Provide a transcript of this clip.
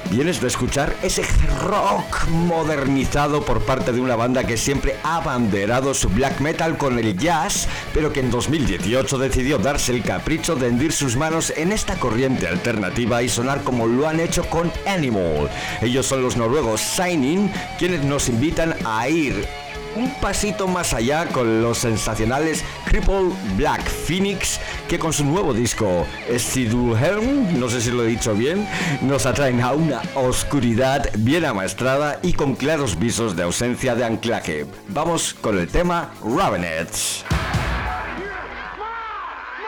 Vienes de escuchar ese rock modernizado por parte de una banda que siempre ha abanderado su black metal con el jazz, pero que en 2018 decidió darse el capricho de hendir sus manos en esta corriente alternativa y sonar como lo han hecho con Animal. Ellos son los noruegos Shining, quienes nos invitan a ir un pasito más allá con los sensacionales Cripple Black Phoenix, que con su nuevo disco Stiduhelm, no sé si lo he dicho bien, nos atraen a una oscuridad bien amaestrada y con claros visos de ausencia de anclaje. Vamos con el tema Ravenets.